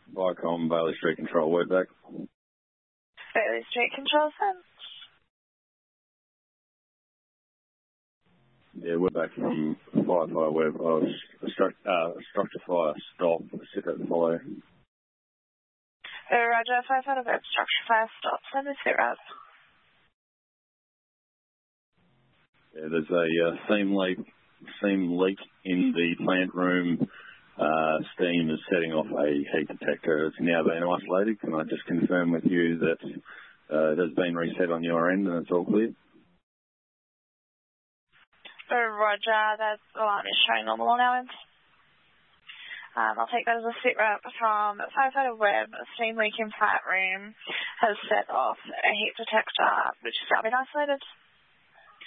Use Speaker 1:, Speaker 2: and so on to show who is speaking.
Speaker 1: Viacom, Bailey Street Control, word back.
Speaker 2: Bailey Street Control, sent.
Speaker 1: Yeah, we're back from Firefly Web. I was structure fire, stop, sit at the follow.
Speaker 2: Roger, Firefighter Web, structure fire, stop, send a sit rep.
Speaker 1: Yeah, there's a seam leak in the plant room. Steam is setting off a heat detector. It's now been isolated. Can I just confirm with you that it has been reset on your end and it's all clear?
Speaker 2: Roger, that alarm is showing normal on our end. I'll take that as a sit rep from Firefighter Web. A steam leak in plant room has set off a heat detector, which has now been isolated.